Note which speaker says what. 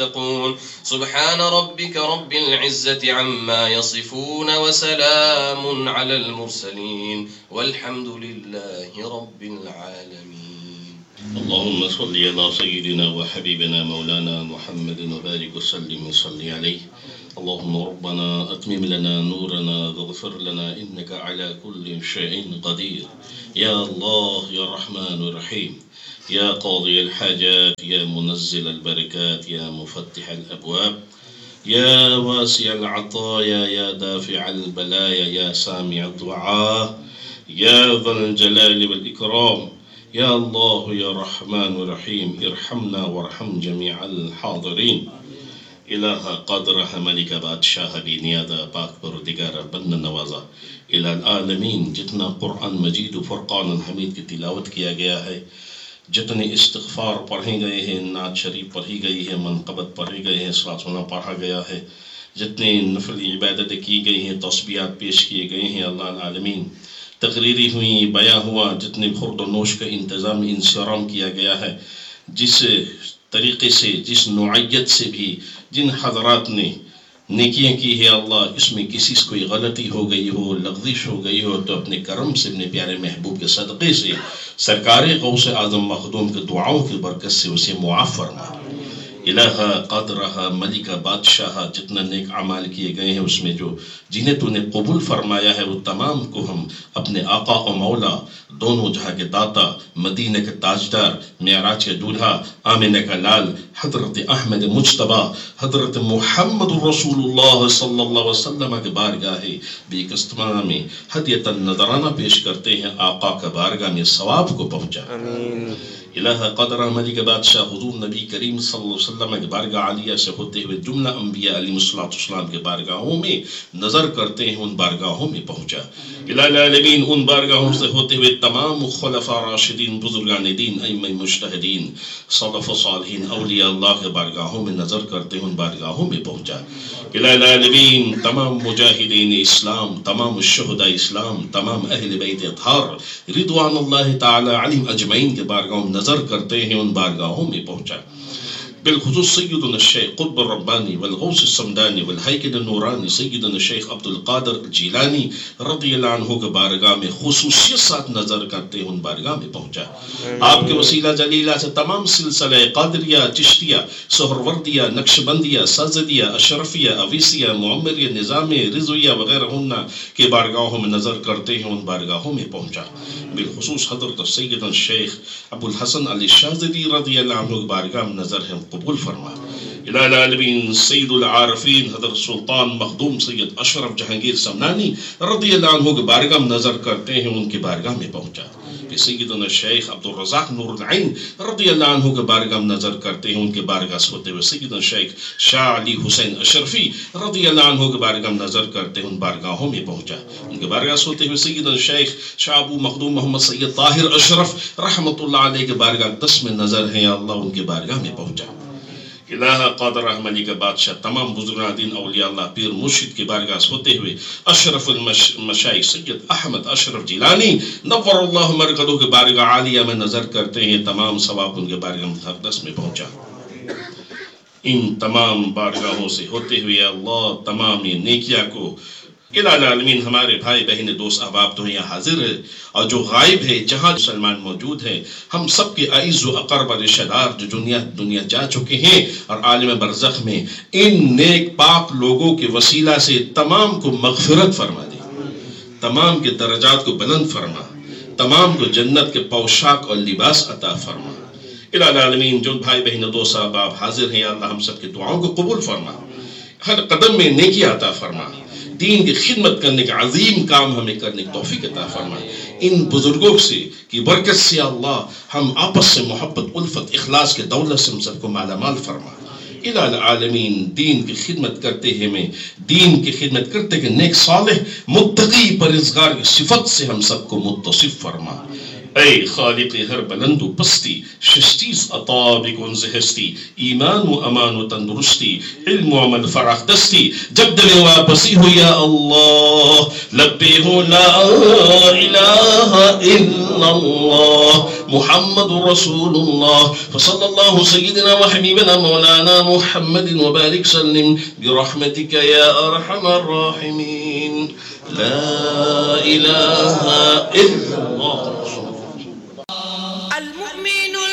Speaker 1: سبحان ربك رب العزة عما يصفون وسلام على المرسلين والحمد لله رب العالمين.
Speaker 2: اللهم صل على سيدنا وحبيبنا مولانا محمد وبارك وسلم وصل عليه. اللهم ربنا أتمم لنا نورنا واغفر لنا إنك على كل شيء قدير. يا الله يا رحمن الرحيم، يا قاضي الحاجات، يا منزل البركات، يا مفتح الأبواب، يا واسع العطايا، يا دافع البلايا، يا سامع الدعاء، يا ذا الجلال والإكرام. يا الله يا رحمن الرحيم، ارحمنا وارحم جميع الحاضرين. الہ قادر ملک بادشاہ بھی نیادہ پاک پروردگار بند نوازا الہ العالمین. جتنا قرآن مجید و فرقان حمید کی تلاوت کیا گیا ہے، جتنے استغفار پڑھے گئے ہیں، نعت شریف پڑھی گئی ہے، منقبت پڑھے گئے ہیں، صلاۃ سنہ پڑھا گیا ہے، جتنے نفل عبادتیں کی گئی ہیں، تسبیحات پیش کیے گئے ہیں، اللہ العالمین تقریری ہوئی، بیاں ہوا، جتنے خورد و نوش کا انتظام انصرام کیا گیا ہے، جس طریقے سے، جس نوعیت سے بھی جن حضرات نے نیکیاں کی ہے، اللہ اس میں کسی سے کوئی غلطی ہو گئی ہو، لغزش ہو گئی ہو، تو اپنے کرم سے، اپنے پیارے محبوب کے صدقے سے، سرکار غوث اعظم مخدوم کے دعاؤں کی برکت سے اسے معاف فرما. الہ قادرہ ملکہ بادشاہ، جتنا نیک اعمال کیے گئے ہیں اس میں جو جنہیں تو نے قبول فرمایا ہے، وہ تمام کو ہم اپنے آقا و مولا، دونوں جہاں کے داتا، مدینہ کے تاجدار، معراج کے دولہا، آمنہ کا لال، حضرت احمد مجتبیٰ، حضرت محمد رسول اللہ صلی اللہ علیہ وسلم کے بارگاہ بے کستمانہ میں ہدیۃ نذرانہ پیش کرتے ہیں. آقا کا بارگاہ میں ثواب کو پہنچا. الہ قدرہ ملک بادشاہ حضور نبی کریم صلی اللہ علیہ وسلم کے بارگاہ عالیہ سے ہوتے ہوئے جملہ انبیاء علیہ السلام کے بارگاہوں میں نظر کرتے ہیں، ان بارگاہوں میں پہنچا. الہ العالمین ان بارگاہوں سے ہوتے ہوئے تمام خلفاء راشدین، بزرگان دین، ائمہ مجتہدین، سلف صالحین، اولیاء اللہ کے بارگاہوں میں نظر کرتے ہیں، ان بارگاہوں میں پہنچا. الہ العالمین تمام مجاہدین اسلام، تمام شہداء اسلام، تمام اہل بیت اطہار رضوان اللہ تعالی علیہم اجمعین کے بارگاہوں میں نظر کرتے ہیں، ان بارگاہوں میں پہنچا. بالخصوص سیدنا الشیخ قطب الربانی والغوث السمدانی والہیکل النورانی سیدنا الشیخ عبد القادر الجیلانی رضی اللہ عنہ کے بارگاہ میں خصوصیت ساتھ نظر کرتے ہیں، ان بارگاہ میں پہنچا. آپ کے وسیلہ جلیلہ سے تمام سلسلہ قادریہ، چشتیہ، سہروردیہ، نقشبندیہ، سازدیہ، اشرفیہ، اویسیہ، معمریہ، نظامیہ، رضویہ وغیرہ کے بارگاہوں میں نظر کرتے ہیں، ان بارگاہوں میں پہنچا. بالخصوص حضرت سیدنا الشیخ ابو الحسن علی شاذلی رضی اللہ عنہ کے بارگاہ میں نظر ہے، قبول فرما. الہ العالمین سید العارفین حضرت سلطان مخدوم سید اشرف جہانگیر سمنانی رضی اللہ عنہ کے بارگاہ میں نظر کرتے ہیں، ان کے بارگاہ میں پہنچا. سیدنا شیخ عبد الرزاق نور العین رضی اللہ عنہ کے بارگاہ میں نظر کرتے ہیں، ان کے بارگاہ سے ہوتے ہوئے سیدنا شیخ شاہ علی حسین اشرفی رضی اللہ عنہ کے بارگاہ میں نظر کرتے ہیں، ان بارگاہوں میں پہنچا. ان کے بارگاہ سے ہوتے ہوئے سیدنا شیخ شاہ ابو مخدوم محمد سید طاہر اشرف رحمۃ اللہ علیہ کے بارگاہ 10 میں نظر ہے، اللہ ان کے بارگاہ میں پہنچا. الہ قادرہ ملک بادشاہ تمام بزرگان دین، اولیاء اللہ، پیر مرشد کے بارگاہ سے ہوتے ہوئے اشرف المشائخ سید احمد اشرف جیلانی نور اللہ مرقدہ کے بارگاہ عالیہ میں نظر کرتے ہیں، تمام ثواب ان کے بارگاہ مقدس میں پہنچا. ان تمام بارگاہوں سے ہوتے ہوئے اللہ تمام یہ نیکیاں کو الہ العالمین ہمارے بھائی بہن دوست احباب تو یہاں حاضر ہے اور جو غائب ہے، جہاں مسلمان موجود ہے، ہم سب کے اعز و اقرب رشتہ دار جو دنیا جا چکے ہیں اور عالم برزخ میں، ان نیک پاک لوگوں کے وسیلہ سے تمام کو مغفرت فرما دے، تمام کے درجات کو بلند فرما، تمام کو جنت کے پوشاک اور لباس عطا فرما. الہ العالمین جو بھائی بہن دوست احباب حاضر ہیں، اللہ ہم سب کے دعاؤں کو قبول فرما، ہر قدم میں نیکی عطا فرما، دین کی خدمت کرنے کا عظیم کام ہمیں کرنے کی توفیق عطا فرما. ان بزرگوں سے کی برکت سے اللہ ہم آپس سے محبت، الفت، اخلاص کے دولت سے ہم سب کو مالا مال فرما. الہ العالمین دین کی خدمت کرتے ہیں، میں دین کی خدمت کرتے کہ نیک صالح متقی پرہیزگار کی صفت سے ہم سب کو متصف فرما. اے خالق ہر بلند و پستی، ششتیز عطا بکنز ہستی، ایمان و امان و تندرستی، علم و عمل فراخ دستی، جب دل واپسی ہو یا اللہ، لبے ہو لا الہ الا اللہ، محمد رسول الله. فصلى الله سيدنا وحبيبنا مولانا محمد وبارك سلم برحمتك يا أرحم الراحمين. لا إله إلا الله.
Speaker 3: المؤمن